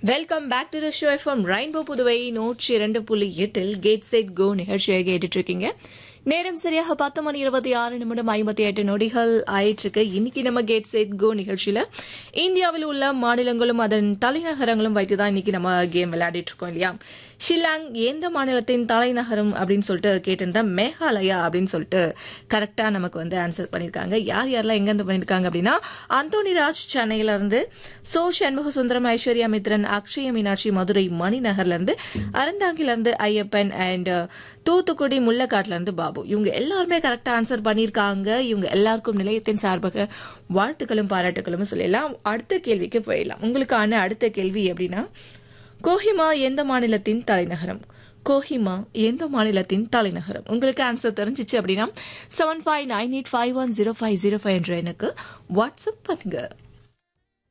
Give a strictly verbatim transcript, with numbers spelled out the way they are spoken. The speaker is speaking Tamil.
Welcome back to the show FM rainbow Puduvai நூற்றி இரண்டு புள்ளி எட்டில் கேட் செட் கோ நிகழ்ச்சியை கேட்டுட்டு இருக்கீங்க. நேரம் சரியாக பத்து மணி இருபத்தி ஆறு நிமிடம் ஐம்பத்தி எட்டு நொடிகள் ஆயிற்றுக்கு. இன்னைக்கு நம்ம கேட் செட் கோ நிகழ்ச்சியில இந்தியாவில் உள்ள மாநிலங்களும் அதன் தலைநகரங்களும் வைத்துதான் இன்னைக்கு நம்ம கேம் விளையாடிட்டு இருக்கோம் இல்லையா. ஷில்லாங் எந்த மாநிலத்தின் தலைநகரம் அப்படின்னு சொல்லிட்டு கேட்டிருந்தா மேகாலயா அப்படின்னு சொல்லிட்டு கரெக்டா நமக்கு வந்து ஆன்சர் பண்ணிருக்காங்க. யார் யாரெல்லாம் எங்க இருந்து பண்ணிருக்காங்க அப்படின்னா அந்தோனிராஜ் சென்னையில இருந்து, சோ சண்முக சுந்தரம், ஐஸ்வர்யா மித்ரன், அக்ஷய மீனாட்சி மதுரை மணிநகர்ல இருந்து, அறந்தாங்கில இருந்து ஐயப்பன் அண்ட் தூத்துக்குடி முள்ளக்காட்டுல இருந்து பாபு. இவங்க எல்லாருமே கரெக்டா ஆன்சர் பண்ணிருக்காங்க. இவங்க எல்லாருக்கும் நிலையத்தின் சார்பாக வாழ்த்துக்களும் பாராட்டுகளும் சொல்லலாம். அடுத்த கேள்விக்கு போயிடலாம். உங்களுக்கான அடுத்த கேள்வி எப்படின்னா, கோஹிமா எந்த மாநிலத்தின் தலைநகரம்? கோஹிமா எந்த மாநிலத்தின் தலைநகரம்? உங்களுக்கு ஆன்சர் தெரிஞ்சிச்சு அப்படின்னா seven five nine eight five one zero five zero five என்ற எனக்கு வாட்ஸ்அப் பண்ணுங்க.